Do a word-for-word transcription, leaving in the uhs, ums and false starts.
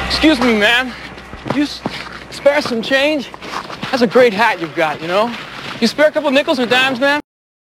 Excuse me, ma'am. You s- spare some change? That's a great hat you've got, you know? You spare a couple nickels or dimes, ma'am?